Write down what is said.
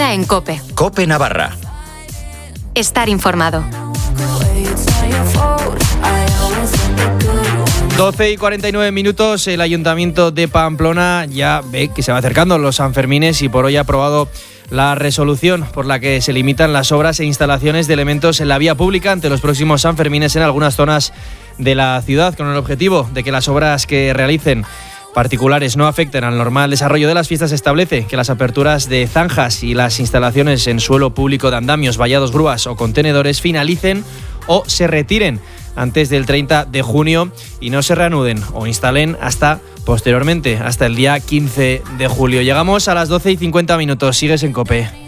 hora en COPE. COPE Navarra. Estar informado. 12:49. El Ayuntamiento de Pamplona ya ve que se va acercando los Sanfermines y por hoy ha aprobado la resolución por la que se limitan las obras e instalaciones de elementos en la vía pública ante los próximos Sanfermines en algunas zonas de la ciudad, con el objetivo de que las obras que realicen particulares no afecten al normal desarrollo de las fiestas. Establece que las aperturas de zanjas y las instalaciones en suelo público de andamios, vallados, grúas o contenedores finalicen o se retiren antes del 30 de junio y no se reanuden o instalen hasta posteriormente, hasta el día 15 de julio. Llegamos a las 12:50. Sigues en COPE.